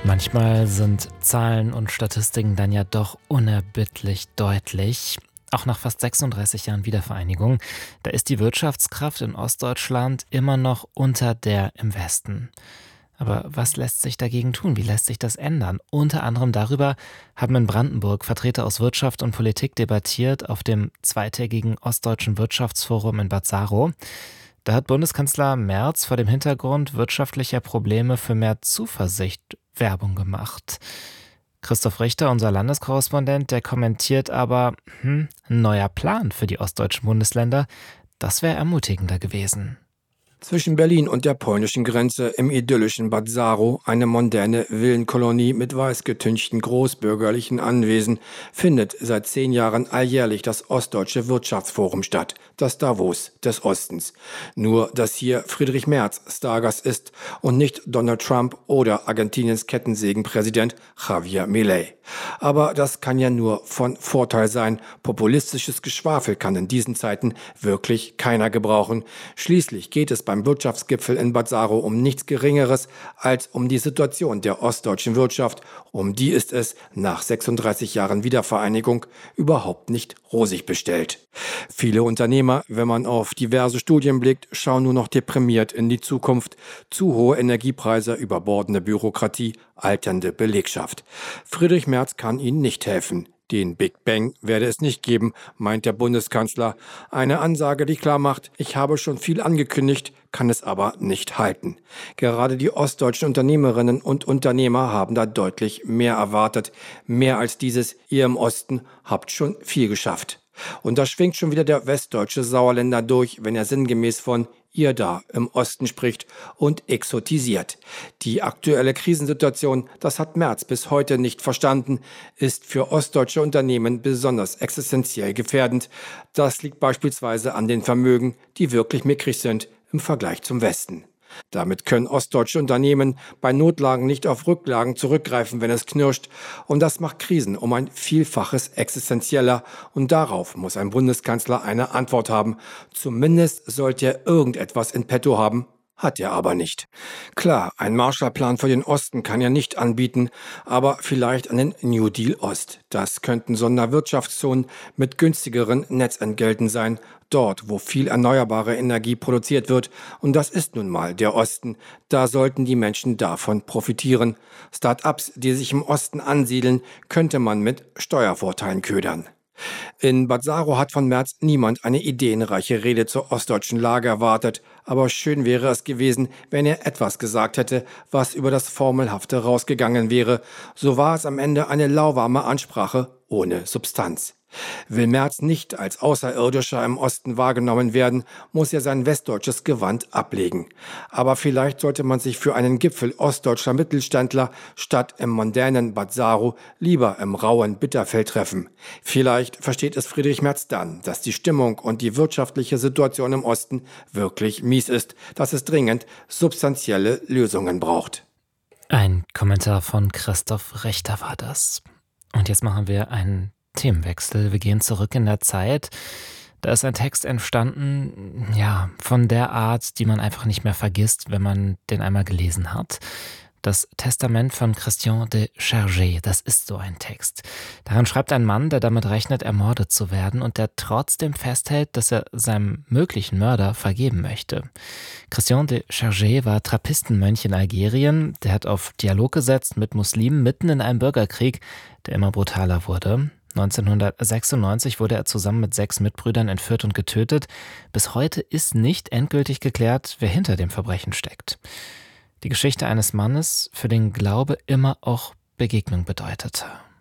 Manchmal sind Zahlen und Statistiken dann ja doch unerbittlich deutlich. Auch nach fast 36 Jahren Wiedervereinigung, da ist die Wirtschaftskraft in Ostdeutschland immer noch unter der im Westen. Aber was lässt sich dagegen tun? Wie lässt sich das ändern? Unter anderem darüber haben in Brandenburg Vertreter aus Wirtschaft und Politik debattiert auf dem zweitägigen Ostdeutschen Wirtschaftsforum in Bad Saro. Da hat Bundeskanzler Merz vor dem Hintergrund wirtschaftlicher Probleme für mehr Zuversicht Werbung gemacht. Christoph Richter, unser Landeskorrespondent, der kommentiert aber, ein neuer Plan für die ostdeutschen Bundesländer, das wäre ermutigender gewesen. Zwischen Berlin und der polnischen Grenze im idyllischen Bad Saro, eine moderne Villenkolonie mit weißgetünchten großbürgerlichen Anwesen, findet seit 10 Jahren alljährlich das Ostdeutsche Wirtschaftsforum statt, das Davos des Ostens. Nur, dass hier Friedrich Merz Stargast ist und nicht Donald Trump oder Argentiniens Kettensägenpräsident Javier Milei. Aber das kann ja nur von Vorteil sein. Populistisches Geschwafel kann in diesen Zeiten wirklich keiner gebrauchen. Schließlich geht es beim Wirtschaftsgipfel in Bad Saro um nichts Geringeres als um die Situation der ostdeutschen Wirtschaft. Um die ist es nach 36 Jahren Wiedervereinigung überhaupt nicht rosig bestellt. Viele Unternehmer, wenn man auf diverse Studien blickt, schauen nur noch deprimiert in die Zukunft. Zu hohe Energiepreise, überbordende Bürokratie, alternde Belegschaft. Friedrich Merz kann ihnen nicht helfen. Den Big Bang werde es nicht geben, meint der Bundeskanzler. Eine Ansage, die klar macht, ich habe schon viel angekündigt, kann es aber nicht halten. Gerade die ostdeutschen Unternehmerinnen und Unternehmer haben da deutlich mehr erwartet. Mehr als dieses, ihr im Osten habt schon viel geschafft. Und da schwingt schon wieder der westdeutsche Sauerländer durch, wenn er sinngemäß von ihr da im Osten spricht und exotisiert. Die aktuelle Krisensituation, das hat Merz bis heute nicht verstanden, ist für ostdeutsche Unternehmen besonders existenziell gefährdend. Das liegt beispielsweise an den Vermögen, die wirklich mickrig sind im Vergleich zum Westen. Damit können ostdeutsche Unternehmen bei Notlagen nicht auf Rücklagen zurückgreifen, wenn es knirscht. Und das macht Krisen um ein Vielfaches existenzieller. Und darauf muss ein Bundeskanzler eine Antwort haben. Zumindest sollte er irgendetwas in petto haben. Hat er aber nicht. Klar, ein Marshallplan für den Osten kann er nicht anbieten, aber vielleicht einen New Deal Ost. Das könnten Sonderwirtschaftszonen mit günstigeren Netzentgelten sein, dort, wo viel erneuerbare Energie produziert wird. Und das ist nun mal der Osten. Da sollten die Menschen davon profitieren. Start-ups, die sich im Osten ansiedeln, könnte man mit Steuervorteilen ködern. In Bad Saro hat von Merz niemand eine ideenreiche Rede zur ostdeutschen Lage erwartet, aber schön wäre es gewesen, wenn er etwas gesagt hätte, was über das Formelhafte rausgegangen wäre. So war es am Ende eine lauwarme Ansprache ohne Substanz. Will Merz nicht als Außerirdischer im Osten wahrgenommen werden, muss er sein westdeutsches Gewand ablegen. Aber vielleicht sollte man sich für einen Gipfel ostdeutscher Mittelständler statt im modernen Bad Saro lieber im rauen Bitterfeld treffen. Vielleicht versteht es Friedrich Merz dann, dass die Stimmung und die wirtschaftliche Situation im Osten wirklich mies ist, dass es dringend substanzielle Lösungen braucht. Ein Kommentar von Christoph Richter war das. Und jetzt machen wir einen Themenwechsel. Wir gehen zurück in der Zeit. Da ist ein Text entstanden, ja, von der Art, die man einfach nicht mehr vergisst, wenn man den einmal gelesen hat. Das Testament von Christian de Chergé, das ist so ein Text. Darin schreibt ein Mann, der damit rechnet, ermordet zu werden und der trotzdem festhält, dass er seinem möglichen Mörder vergeben möchte. Christian de Chergé war Trappistenmönch in Algerien. Der hat auf Dialog gesetzt mit Muslimen mitten in einem Bürgerkrieg, der immer brutaler wurde. 1996 wurde er zusammen mit 6 Mitbrüdern entführt und getötet. Bis heute ist nicht endgültig geklärt, wer hinter dem Verbrechen steckt. Die Geschichte eines Mannes, für den Glaube immer auch Begegnung bedeutete.